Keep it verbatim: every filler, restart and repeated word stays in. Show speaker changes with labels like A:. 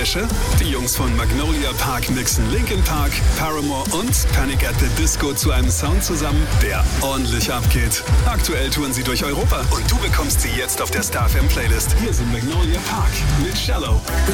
A: Esche? Die Jungs von Magnolia Park mixen Linkin Park, Paramore und Panic at the Disco zu einem Sound zusammen, der ordentlich abgeht. Aktuell touren sie durch Europa und du bekommst sie jetzt auf der Star F M Playlist. Hier sind Magnolia Park mit Shallow.